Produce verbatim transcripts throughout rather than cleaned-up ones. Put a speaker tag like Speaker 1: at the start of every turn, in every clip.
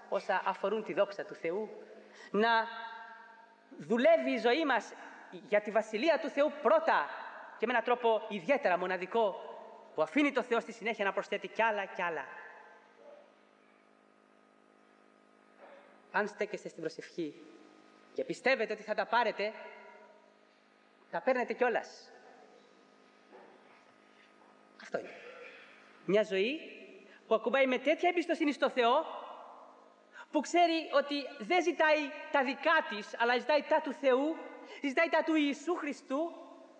Speaker 1: όσα αφορούν τη δόξα του Θεού. Να δουλεύει η ζωή μας για τη Βασιλεία του Θεού πρώτα και με έναν τρόπο ιδιαίτερα μοναδικό, που αφήνει το Θεό στη συνέχεια να προσθέτει κι άλλα κι άλλα. Αν στέκεστε στην προσευχή και πιστεύετε ότι θα τα πάρετε, τα παίρνετε κιόλας. Αυτό είναι. Μια ζωή που ακουμπάει με τέτοια εμπιστοσύνη στο Θεό, που ξέρει ότι δεν ζητάει τα δικά της, αλλά ζητάει τα του Θεού, ζητάει τα του Ιησού Χριστού,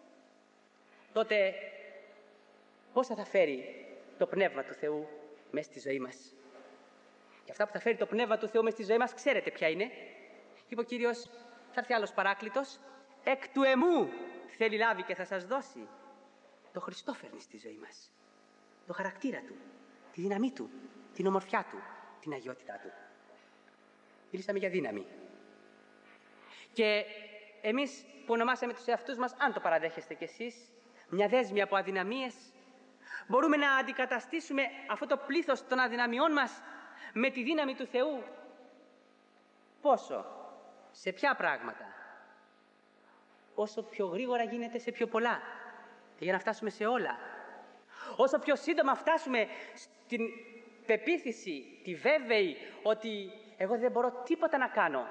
Speaker 1: τότε πόσα θα φέρει το Πνεύμα του Θεού μέσα στη ζωή μας. Και αυτά που θα φέρει το Πνεύμα του Θεού μέσα στη ζωή μας, ξέρετε ποια είναι. Είπε ο Κύριος, θα έρθει άλλος παράκλητος, εκ του εμού θέλει λάβει και θα σας δώσει. Το Χριστό φέρνει στη ζωή μας. Το χαρακτήρα Του, τη δύναμή Του, την ομορφιά Του, την αγιότητά Του. Μιλήσαμε για δύναμη. Και εμείς που ονομάσαμε τους εαυτούς μας, αν το παραδέχεστε κι εσείς, μια δέσμη από αδυναμίες, μπορούμε να αντικαταστήσουμε αυτό το πλήθος των αδυναμιών μας με τη δύναμη του Θεού. Πόσο? Σε ποια πράγματα? Όσο πιο γρήγορα γίνεται σε πιο πολλά, για να φτάσουμε σε όλα. Όσο πιο σύντομα φτάσουμε στην πεποίθηση, τη βέβαιη, ότι εγώ δεν μπορώ τίποτα να κάνω.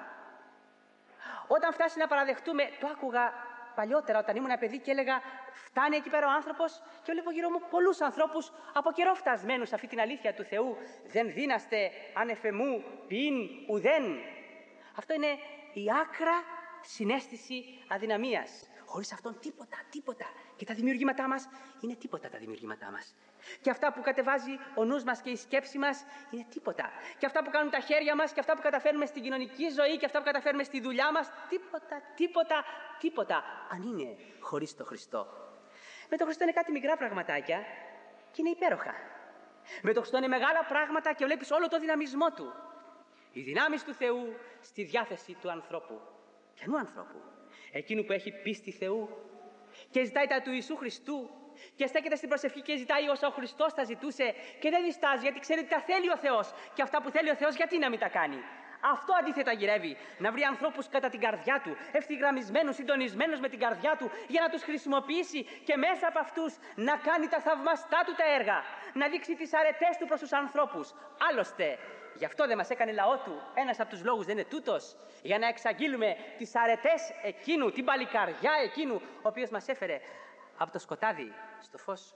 Speaker 1: Όταν φτάσει να παραδεχτούμε, το άκουγα παλιότερα όταν ήμουν παιδί και έλεγα, φτάνει εκεί πέρα ο άνθρωπος, και βλέπω γύρω μου πολλούς ανθρώπους από καιρό φτασμένους σε αυτή την αλήθεια του Θεού. Δεν δύναστε ανεφεμού ποιήν ουδέν. Αυτό είναι η άκρα συναίσθηση αδυναμίας. Χωρίς αυτόν τίποτα, τίποτα. Και τα δημιουργήματά μας είναι τίποτα τα δημιουργήματά μας. Και αυτά που κατεβάζει ο νους μας και η σκέψη μας είναι τίποτα. Και αυτά που κάνουν τα χέρια μας και αυτά που καταφέρνουμε στην κοινωνική ζωή και αυτά που καταφέρνουμε στη δουλειά μας, τίποτα, τίποτα, τίποτα. Αν είναι χωρίς το Χριστό. Με το Χριστό είναι κάτι μικρά πραγματάκια και είναι υπέροχα. Με το Χριστό είναι μεγάλα πράγματα και βλέπεις όλο το δυναμισμό Του. Οι δυνάμεις του Θεού στη διάθεση του ανθρώπου. Ποιανού ανθρώπου? Εκείνου που έχει πίστη Θεού και ζητάει τα του Ιησού Χριστού και στέκεται στην προσευχή και ζητάει όσα ο Χριστός τα ζητούσε και δεν διστάζει, γιατί ξέρει ότι τα θέλει ο Θεός, και αυτά που θέλει ο Θεός γιατί να μην τα κάνει? Αυτό αντίθετα γυρεύει, να βρει ανθρώπους κατά την καρδιά Του, ευθυγραμμισμένους, συντονισμένους με την καρδιά Του, για να τους χρησιμοποιήσει και μέσα από αυτούς να κάνει τα θαυμαστά Του τα έργα, να δείξει τις αρετές Του προς τους ανθρώπους. Άλλωστε, γι' αυτό δεν μας έκανε λαό Του. Ένας από τους λόγους δεν είναι τούτος? Για να εξαγγείλουμε τις αρετές εκείνου, την παλικαριά εκείνου, ο οποίος μας έφερε από το σκοτάδι στο φως.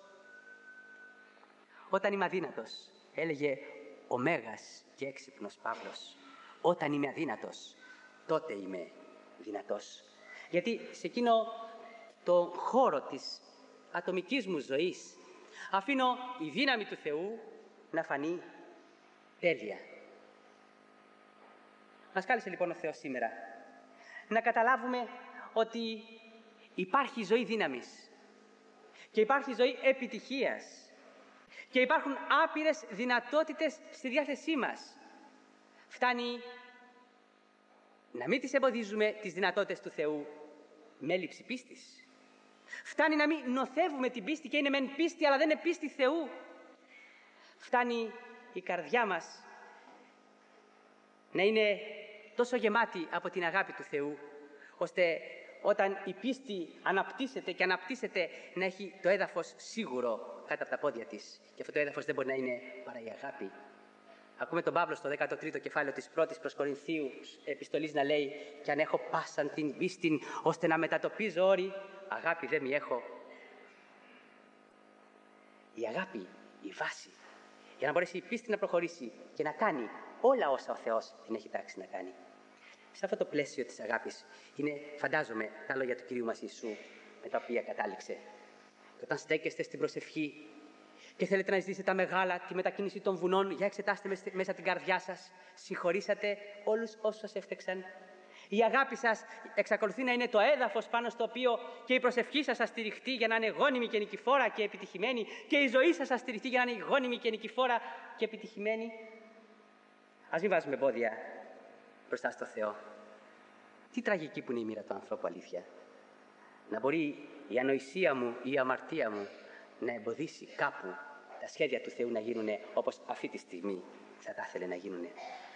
Speaker 1: Όταν είμαι αδύνατος, έλεγε ο μέγας και έξυπνος Παύλος, όταν είμαι αδύνατος, τότε είμαι δυνατός. Γιατί σε εκείνο το χώρο της ατομικής μου ζωής αφήνω η δύναμη του Θεού να φανεί τέλεια. Μας κάλεσε λοιπόν ο Θεός σήμερα να καταλάβουμε ότι υπάρχει ζωή δύναμης και υπάρχει ζωή επιτυχίας και υπάρχουν άπειρες δυνατότητες στη διάθεσή μας. Φτάνει να μην τις εμποδίζουμε τις δυνατότητες του Θεού με έλλειψη πίστης. Φτάνει να μην νοθεύουμε την πίστη και είναι μεν πίστη αλλά δεν είναι πίστη Θεού. Φτάνει η καρδιά μας να είναι τόσο γεμάτη από την αγάπη του Θεού, ώστε όταν η πίστη αναπτύσσεται και αναπτύσσεται να έχει το έδαφος σίγουρο κάτω από τα πόδια της. Και αυτό το έδαφος δεν μπορεί να είναι παρά η αγάπη. Ακούμε τον Παύλο στο δέκατο τρίτο κεφάλαιο της πρώτης προς Κορινθίου επιστολής να λέει, «Κι αν έχω πάσαν την πίστην ώστε να μετατοπίζω όρη, αγάπη δεν μη έχω». Η αγάπη, η βάση, για να μπορέσει η πίστη να προχωρήσει και να κάνει όλα όσα ο Θεός δεν έχει τάξει να κάνει. Σε αυτό το πλαίσιο της αγάπης είναι, φαντάζομαι, τα λόγια του Κυρίου μας Ιησού με τα οποία κατάληξε. Και όταν στέκεστε στην προσευχή και θέλετε να ζητήσετε τα μεγάλα, τη μετακίνηση των βουνών, για εξετάστε μέσα την καρδιά σας, συγχωρήσατε όλους όσους σας έφτεξαν. Η αγάπη σας εξακολουθεί να είναι το έδαφος πάνω στο οποίο και η προσευχή σας θα στηριχτεί για να είναι γόνιμη και νικηφόρα και επιτυχημένη, και η ζωή σας θα στηριχτεί για να είναι γόνιμη και νικηφόρα και επιτυχημένη. Ας μην βάζουμε εμπόδια μπροστά στο Θεό. Τι τραγική που είναι η μοίρα του ανθρώπου, αλήθεια. Να μπορεί η ανοησία μου ή η αμαρτία μου να εμποδίσει κάπου τα σχέδια του Θεού να γίνουν όπως αυτή τη στιγμή θα τα ήθελε να γίνουν.